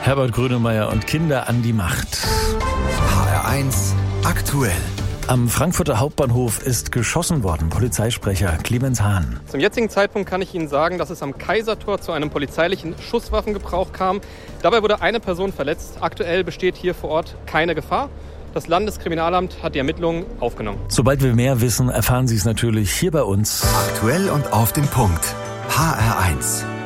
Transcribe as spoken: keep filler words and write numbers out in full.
Herbert Grönemeyer und Kinder an die Macht. H R eins aktuell. Am Frankfurter Hauptbahnhof ist geschossen worden. Polizeisprecher Clemens Hahn. Zum jetzigen Zeitpunkt kann ich Ihnen sagen, dass es am Kaisertor zu einem polizeilichen Schusswaffengebrauch kam. Dabei wurde eine Person verletzt. Aktuell besteht hier vor Ort keine Gefahr. Das Landeskriminalamt hat die Ermittlungen aufgenommen. Sobald wir mehr wissen, erfahren Sie es natürlich hier bei uns. Aktuell und auf den Punkt. H R eins.